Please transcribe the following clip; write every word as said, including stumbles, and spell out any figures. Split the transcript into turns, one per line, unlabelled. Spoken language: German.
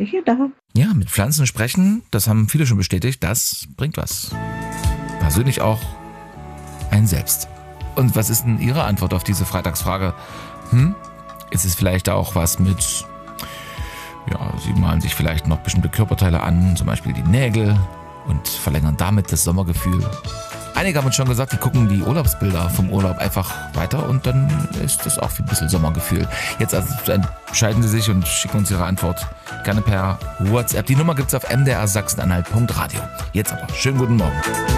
Gespräche da.
Ja, mit Pflanzen sprechen, das haben viele schon bestätigt, das bringt was. Persönlich auch ein selbst. Und was ist denn Ihre Antwort auf diese Freitagsfrage? Hm? Ist es vielleicht auch was mit, ja, Sie malen sich vielleicht noch bestimmte Körperteile an, zum Beispiel die Nägel und verlängern damit das Sommergefühl. Einige haben uns schon gesagt, die gucken die Urlaubsbilder vom Urlaub einfach weiter und dann ist das auch wie ein bisschen Sommergefühl. Jetzt also entscheiden Sie sich und schicken uns Ihre Antwort gerne per WhatsApp. Die Nummer gibt's auf m d r sachsen-anhalt punkt radio. Jetzt aber, schönen guten Morgen.